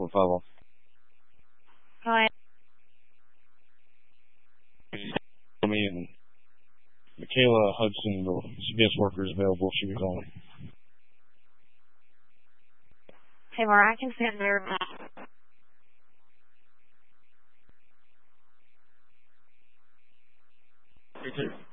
por favor. Go ahead. Me and Michaela Hudson, the CVS worker, is available. She be calling. Hey, Laura, I can send her. Me too.